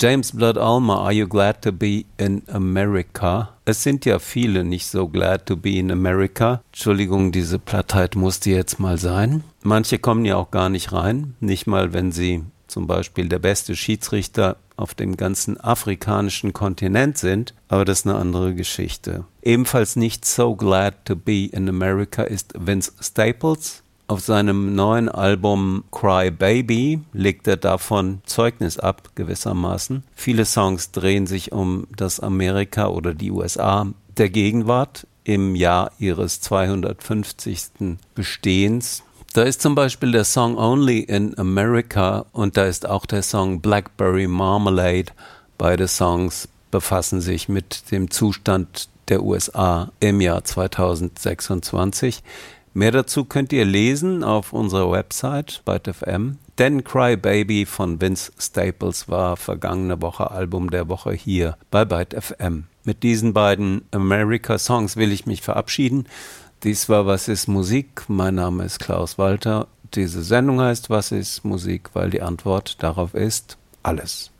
James Blood Ulmer, Are You Glad to Be in America? Es sind ja viele nicht so glad to be in America. Entschuldigung, diese Plattheit musste jetzt mal sein. Manche kommen ja auch gar nicht rein, nicht mal wenn sie zum Beispiel der beste Schiedsrichter auf dem ganzen afrikanischen Kontinent sind, aber das ist eine andere Geschichte. Ebenfalls nicht so glad to be in America ist Vince Staples. Auf seinem neuen Album Cry Baby legt er davon Zeugnis ab, gewissermaßen. Viele Songs drehen sich um das Amerika oder die USA der Gegenwart im Jahr ihres 250. Bestehens. Da ist zum Beispiel der Song Only in America und da ist auch der Song Blackberry Marmalade. Beide Songs befassen sich mit dem Zustand der USA im Jahr 2026. Mehr dazu könnt ihr lesen auf unserer Website Byte FM. Denn Cry Baby von Vince Staples war vergangene Woche Album der Woche hier bei Byte FM. Mit diesen beiden America-Songs will ich mich verabschieden. Dies war Was ist Musik? Mein Name ist Klaus Walter. Diese Sendung heißt Was ist Musik? Weil die Antwort darauf ist alles.